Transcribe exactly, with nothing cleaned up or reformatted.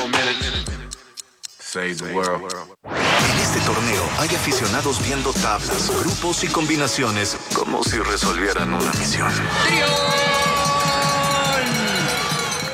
Save the world. En este torneo hay aficionados viendo tablas, grupos y combinaciones como si resolvieran una misión. Trío